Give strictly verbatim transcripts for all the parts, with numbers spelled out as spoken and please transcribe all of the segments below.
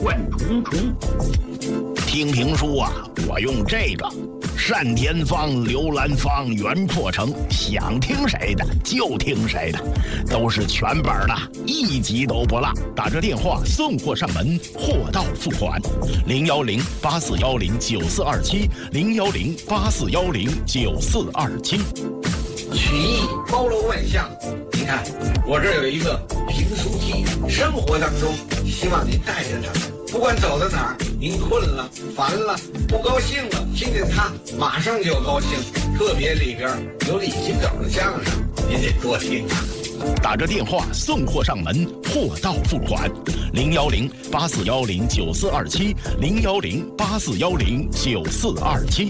幻重重。听评书啊，我用这个单田芳、刘兰芳原破城，想听谁的就听谁的，都是全本的，一集都不落。打这电话送货上门，货到付款。零幺零八四幺零九四二七，零幺零八四幺零九四二七。 曲艺包罗万象，你看我这儿有一个评书机，生活当中希望您带着它，不管走到哪儿，您困了、烦了、不高兴了，听见它马上就高兴。特别里边有李金斗的相声，您得多听啊。 打着电话送货上门，货到付款。零幺零八四幺零九四二七，零幺零八四幺零九四二七。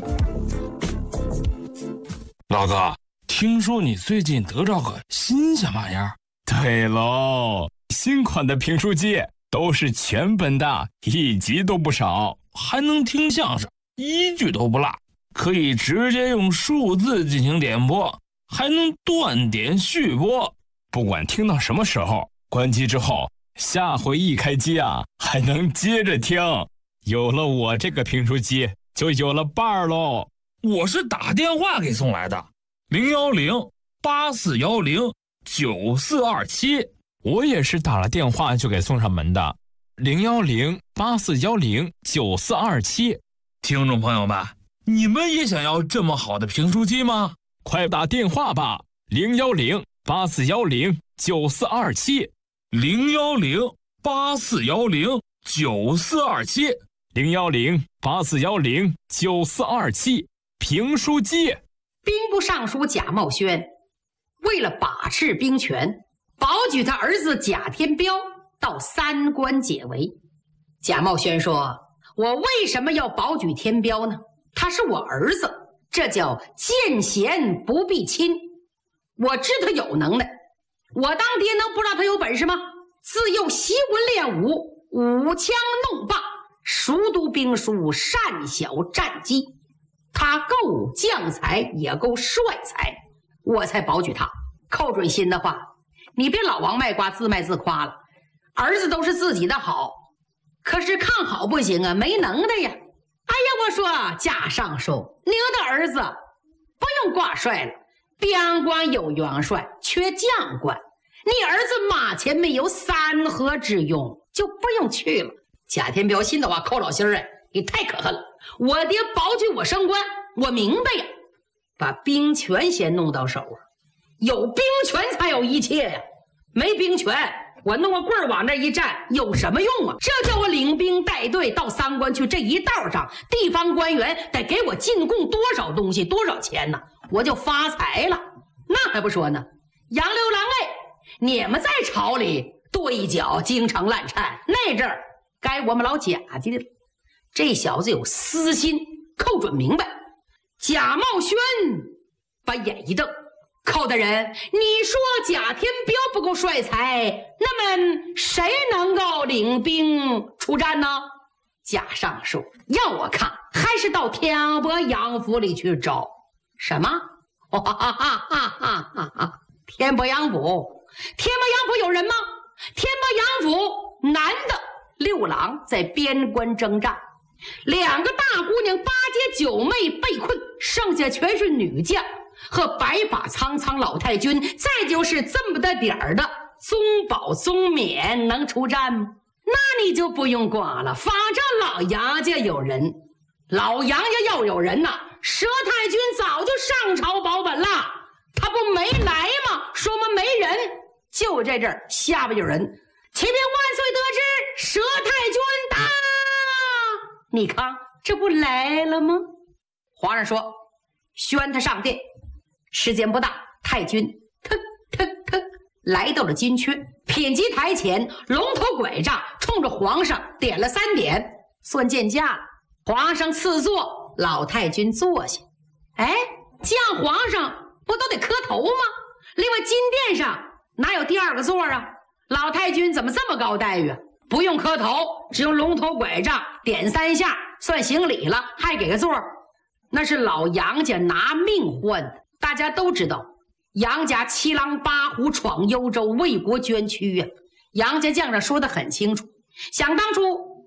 老哥，听说你最近得着个新鲜玩意儿？ 对喽，新款的评书机都是全本的，一集都不少， 还能听相声，一句都不落，可以直接用数字进行点播，还能断点续播。 不管听到什么时候，关机之后，下回一开机啊，还能接着听。有了我这个评书机，就有了伴儿喽。 我是打电话给送来的，零幺零八四幺零九四二七。 我也是打了电话就给送上门的，零幺零八四幺零九四二七。 听众朋友们，你们也想要这么好的评书机吗？ 快打电话吧，零幺零八四幺零九四二七， 零幺零八四幺零九四二七， 零幺零八四幺零九四二七。评书机。 兵部尚书贾茂轩为了把持兵权，保举他儿子贾天彪到三关解围。贾茂轩说，我为什么要保举天彪呢？他是我儿子，这叫见贤不避亲。我知他有能耐，我当爹能不知道他有本事吗？自幼习文练武，舞枪弄棒，熟读兵书，善晓战机。他够将才，也够帅才，我才保举他。寇准新的话，你别老王卖瓜自卖自夸了，儿子都是自己的好，可是看好不行啊，没能耐呀。哎呀，我说贾尚书，您的儿子不用挂帅了，边关有元帅，缺将官，你儿子马前没有三合之用，就不用去了。贾天彪心的话，寇老心儿，你太可恨了。我爹保举我升官，我明白呀，把兵权先弄到手啊，有兵权才有一切呀，没兵权，我弄个棍儿往那一站，有什么用啊？这叫我领兵带队到三关去，这一道上地方官员得给我进贡多少东西，多少钱呢？我就发财了。那还不说呢，杨六郎哎，你们在朝里跺一脚，京城烂颤，那阵儿该我们老贾家的了。这小子有私心，寇准明白。贾茂轩把眼一瞪，寇大人，你说贾天彪不够帅才，那么谁能够领兵出战呢？贾尚书，要我看还是到天伯杨府里去找。什么？哈哈哈哈哈哈哈！天伯杨府，天伯杨府有人吗？天伯杨府男的六郎在边关征战，两个大姑娘八姐九妹被困，剩下全是女将和白发苍苍老太君，再就是这么的点儿的宗保宗冕能出战吗？那你就不用挂了，反正老杨家有人，老杨家要有人呐，佘太君早就上朝保本了，他不没来吗？说嘛没人，就在这儿下边有人，启禀万岁得知，佘太君到。你看这不来了吗？皇上说宣他上殿。时间不大，太君腾腾腾来到了金阙，品级台前，龙头拐杖冲着皇上点了三点，算见驾了。皇上赐座，老太君坐下。哎，见皇上不都得磕头吗？另外金殿上哪有第二个座啊？老太君怎么这么高待遇啊？不用磕头，只用龙头拐杖点三下算行礼了，还给个座。那是老杨家拿命换的。大家都知道，杨家七狼八虎闯幽州，为国捐躯呀、啊。杨家将上说得很清楚，想当初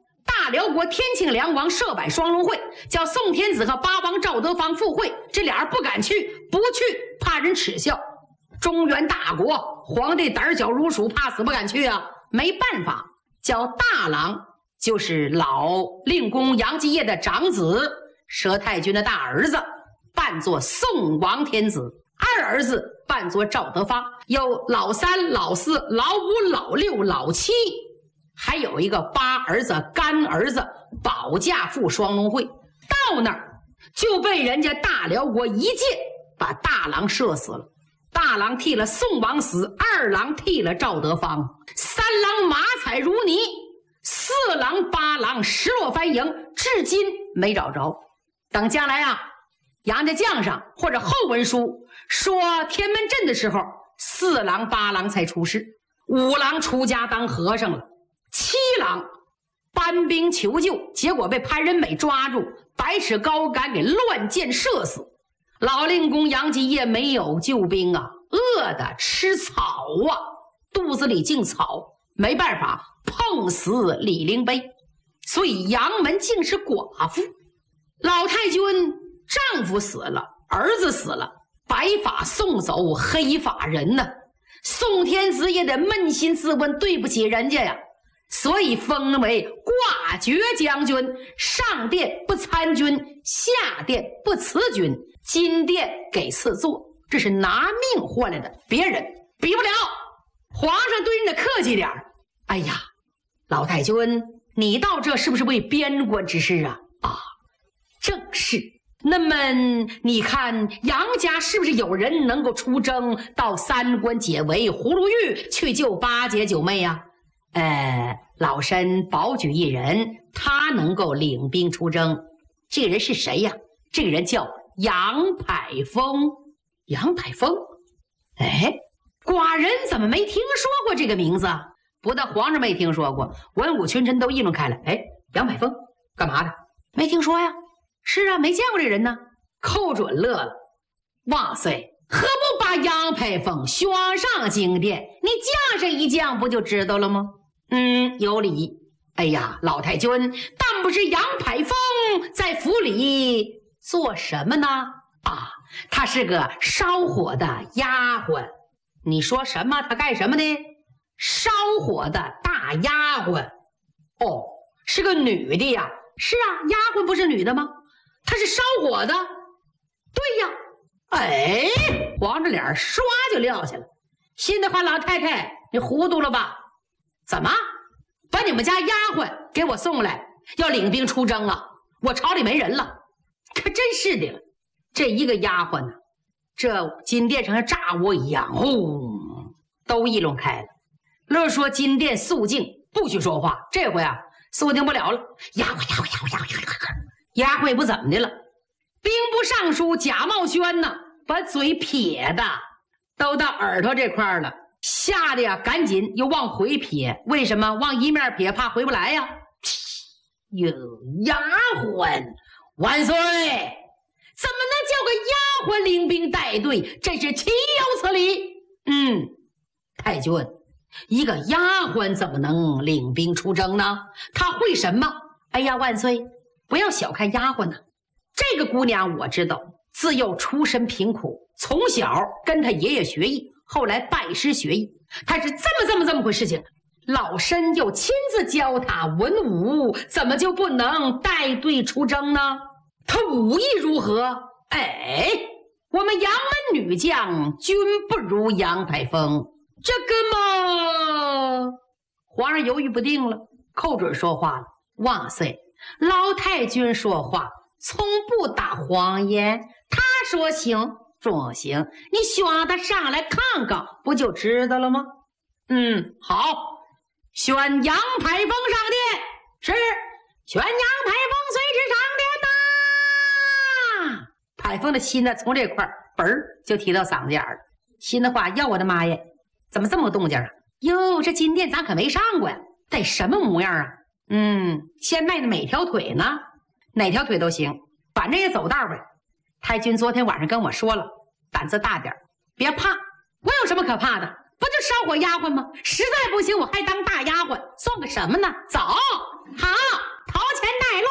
辽国天庆梁王设摆双龙会，叫宋天子和八王赵德芳赴会，这俩人不敢去，不去怕人耻笑。中原大国，皇帝胆小如鼠，怕死不敢去啊，没办法，叫大郎，就是老令公杨继业的长子，佘太君的大儿子，扮作宋王天子，二儿子扮作赵德芳，有老三、老四、老五、老六、老七，还有一个八儿子、干儿子保驾赴双龙会。到那儿就被人家大辽国一箭把大郎射死了。大郎替了宋王死，二郎替了赵德芳，三郎马踩如泥，四郎八郎失落翻营，至今没找着。等将来啊，杨家将上或者后文书说天门阵的时候，四郎八郎才出世，五郎出家当和尚了，七郎搬兵求救，结果被潘仁美抓住，百尺高杆给乱箭射死。老令公杨继业没有救兵啊，饿得吃草啊，肚子里进草，没办法，碰死李陵碑，所以杨门竟是寡妇。老太君丈夫死了，儿子死了，白发送走黑发人呢。宋天子也得扪心自问，对不起人家呀，所以封为挂爵将军，上殿不参军，下殿不辞军，金殿给赐座，这是拿命换来的，别人比不了。皇上对人得客气点儿。哎呀，老太君，你到这是不是为边关之事啊？啊，正是。那么你看杨家是不是有人能够出征到三关解围，葫芦峪去救八姐九妹呀、啊？呃，老身保举一人，他能够领兵出征。这个人是谁呀？这个人叫杨排风。杨排风？哎，寡人怎么没听说过这个名字啊？不但皇上没听说过，文武群臣都议论开了。哎，杨排风干嘛的？没听说呀。是啊，没见过这人呢。寇准乐了，哇塞，何不把杨排风选上京殿？你降上一降不就知道了吗？嗯，有理。哎呀，老太君，但不知杨排风在府里做什么呢？啊，他是个烧火的丫鬟。你说什么？他干什么呢？烧火的大丫鬟。哦，是个女的呀。是啊，丫鬟不是女的吗？她是烧火的。对呀。哎，黄着脸唰就撂下了。心的话，老太太，你糊涂了吧？怎么把你们家丫鬟给我送来，要领兵出征啊？我朝里没人了。可真是的，这一个丫鬟呢，这金殿上像炸窝一样，轰，都议论开了。乐说金殿肃静，不许说话。这回啊，肃静不了了。丫鬟，丫鬟，丫鬟，丫鬟，丫鬟，丫鬟不怎么的了。兵部尚书贾茂轩呢，把嘴撇的都到耳朵这块了，吓得呀，赶紧又往回撇。为什么往一面撇？怕回不来呀。哟，丫鬟万岁！怎么能叫个丫鬟领兵带队？真是岂有此理！嗯，太君，一个丫鬟怎么能领兵出征呢？她会什么？哎呀，万岁，不要小看丫鬟呢。这个姑娘我知道，自幼出身贫苦，从小跟她爷爷学艺，后来拜师学艺。她是这么这么这么回事情。老身又亲自教她文武，怎么就不能带队出征呢？她武艺如何？哎，我们杨门女将均不如杨排风。这个嘛，皇上犹豫不定了。寇准说话了：哇塞，老太君说话从不打谎言，他说行说行，你选他上来看看不就知道了吗？嗯，好，选杨排风上殿。是，选杨排风随之上殿呐。排风的心呢，从这块嘣儿就提到嗓子眼儿了。心的话，要我的妈呀，怎么这么个动静啊？哟，这金殿咱可没上过呀，得什么模样啊？嗯，现在的每条腿呢，哪条腿都行，反正也走道呗。太君昨天晚上跟我说了，胆子大点，别怕。我有什么可怕的？不就烧火丫鬟吗？实在不行，我还当大丫鬟，算个什么呢？走，好，头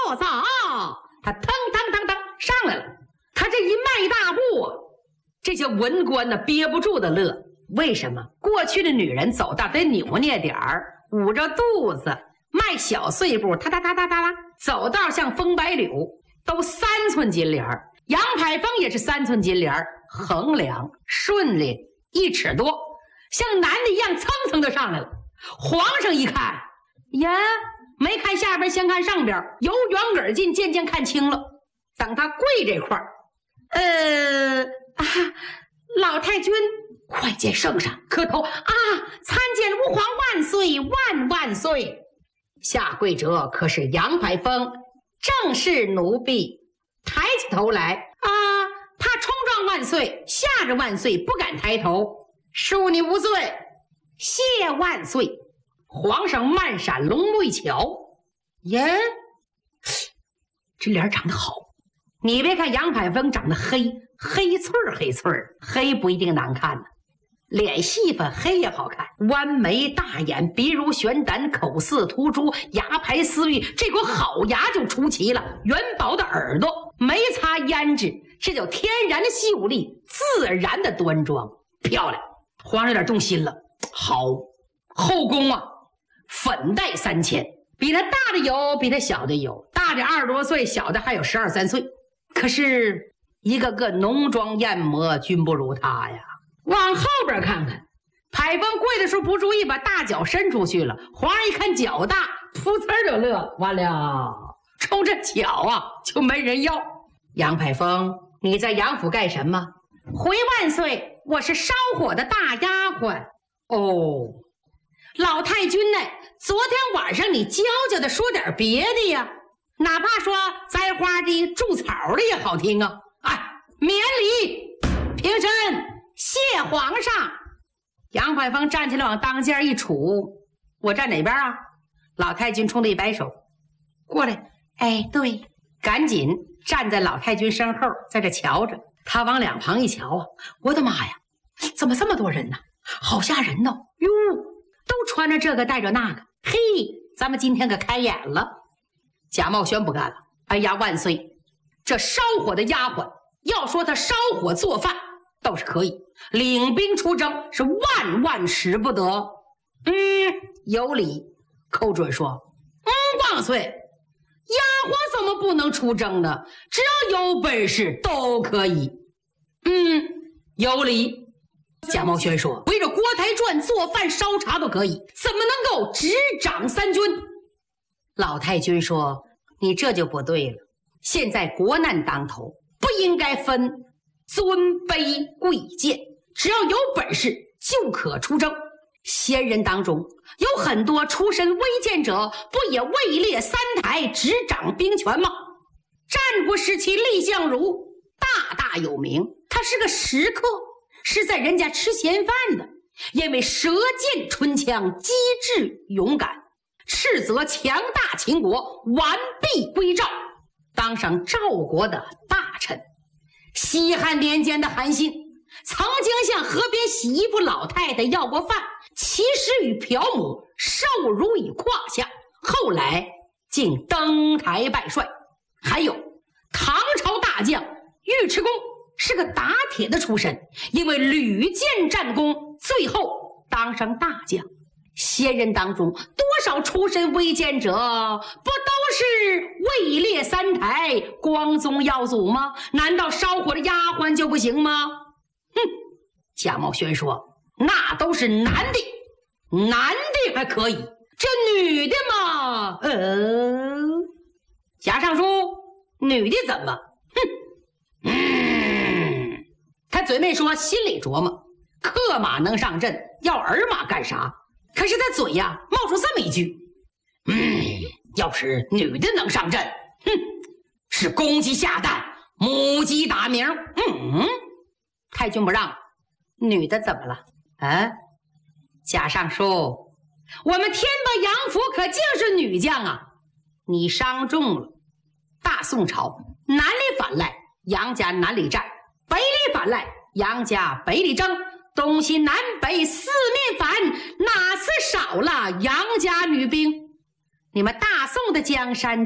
坐早。他腾腾腾腾上来了，他这一迈大步啊，这些文官呢憋不住的乐。为什么？过去的女人走道得扭捏点儿，捂着肚子，迈小碎步，哒哒哒哒哒，走道像风白柳，都三寸金莲儿。杨排风也是三寸金莲儿，横梁顺溜一尺多，像男的一样蹭蹭就上来了。皇上一看，呀，没看下边，先看上边，由远而近，渐渐看清了。等他跪这块儿，呃啊，老太君，快见圣上，磕头啊！参见吾皇万岁万万岁！下跪者可是杨排风，正是奴婢。抬起头来啊，怕冲撞万岁，吓着万岁，不敢抬头。恕你无罪，谢万岁。皇上慢闪龙目一瞧，耶，这脸长得好。你别看杨排风长得黑，黑翠儿黑翠儿，黑不一定难看呢。脸细粉，黑也好看，弯眉大眼，鼻如悬胆，口似涂朱，牙排丝玉，这股好牙就出齐了。元宝的耳朵，没擦胭脂，这叫天然的秀丽，自然的端庄，漂亮。皇上有点重心了。好，后宫啊，粉黛三千，比他大的有，比他小的有，大的二十多岁，小的还有十二三岁。可是一个个浓妆艳抹，均不如他呀。往后边看看，排风跪的时候不注意，把大脚伸出去了。皇上一看脚大，噗呲就乐，完了，冲这脚啊就没人要。杨排风，你在杨府干什么？回万岁，我是烧火的大丫鬟。哦，老太君呢？昨天晚上你娇娇的说点别的呀，哪怕说栽花的、种草的也好听啊。哎，免礼，平身。谢皇上。杨排风站起来往当间一杵，我站哪边啊？老太君冲他一摆手，过来。哎，对，赶紧站在老太君身后，在这瞧着。他往两旁一瞧啊，我的妈呀，怎么这么多人呢？好吓人呢！哟，都穿着这个带着那个，嘿，咱们今天可开眼了。贾茂轩不干了，哎呀，万岁，这烧火的丫鬟，要说他烧火做饭倒是可以，领兵出征是万万使不得。嗯，有理。寇准说，嗯，万岁，丫鬟怎么不能出征呢？只要有本事都可以。嗯，有理。贾茂轩说，围着锅台转，做饭烧茶都可以，怎么能够执掌三军？老太君说，你这就不对了，现在国难当头，不应该分尊卑贵贱，只要有本事就可出征。先人当中有很多出身微贱者，不也位列三台，执掌兵权吗？战国时期厉相如大大有名，他是个食客，是在人家吃闲饭的，因为舌剑春枪，机智勇敢，斥责强大秦国，完璧归赵，当上赵国的大臣。西汉年间的韩信曾经向河边洗衣服老太太要过饭，其实与朴母受辱于胯下，后来竟登台拜帅。还有唐朝大将尉迟恭是个打铁的出身，因为屡建战功，最后当上大将。先人当中多少出身微贱者，不都是位列三台，光宗耀祖吗？难道烧火的丫鬟就不行吗？哼！贾茂轩说，那都是男的，男的还可以，这女的嘛，呃，贾尚书，女的怎么？哼，嗯，他嘴没说，心里琢磨，克马能上阵，要儿马干啥？可是他嘴呀冒出这么一句，嗯，要是女的能上阵，哼，是公鸡下蛋，母鸡打鸣。嗯，太君不让，女的怎么了？啊，贾尚书，我们天波杨府可竟是女将啊！你伤重了。大宋朝南里反赖，杨家南里战；北里反赖，杨家北里争。东西南北四面反，哪次少了杨家女兵？你们大宋的江山